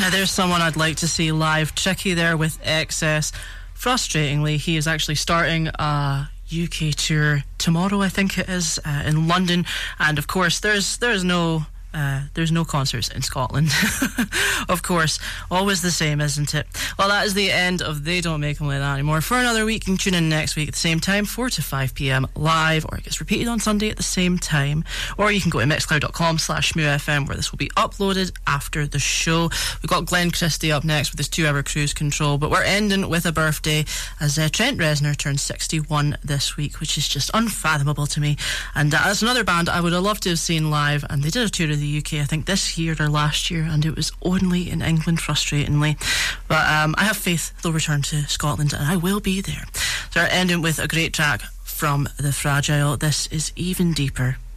There's someone I'd like to see live. Tricky there with Excess. Frustratingly, he is actually starting a UK tour tomorrow, I think it is, in London. And of course, there's no concerts in Scotland. Of course, always the same, isn't it? Well, that is the end of They Don't Make Them Like That Anymore. For another week, you can tune in next week at the same time, 4 to 5 p.m. live, or it gets repeated on Sunday at the same time. Or you can go to mixcloud.com/SmoothFM, where this will be uploaded after the show. We've got Glenn Christie up next with his 2-hour cruise control, but we're ending with a birthday, as Trent Reznor turned 61 this week, which is just unfathomable to me. And that's another band I would have loved to have seen live, and they did a tour of the UK, I think this year or last year, and it was only in England, frustratingly. But I have faith they'll return to Scotland, and I will be there. So we're ending with a great track from The Fragile. This is Even Deeper.